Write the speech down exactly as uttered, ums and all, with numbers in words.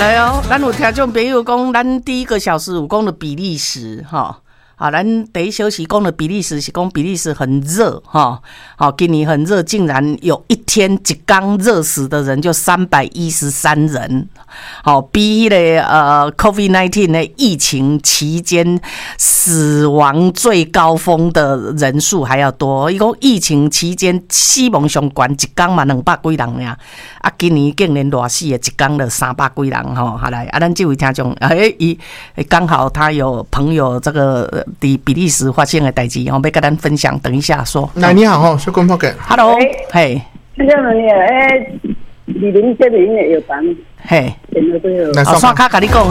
来哦，咱有听众朋友讲，咱第一个小时有讲的比利时哈。好，咱第一小时讲的比利时是讲比利时很热哈，好，今年很热，竟然有一天一天热死的人就三百一十三人，好，比那个呃 COVID 十九 的疫情期间死亡最高峰的人数还要多。伊讲疫情期间死亡上悬一天嘛两百几人呀，啊，今年竟然热死的一天就三百几人吼，好来，啊，咱这位听众，哎，伊刚好他有朋友这个。在比利时发生的代志，我要跟咱分享。等一下说。 那你好哈，小公婆嘅。 Hello， 嘿。 这个人诶，二零这零的有版。 嘿。 电脑都有。 哦，刷卡跟你讲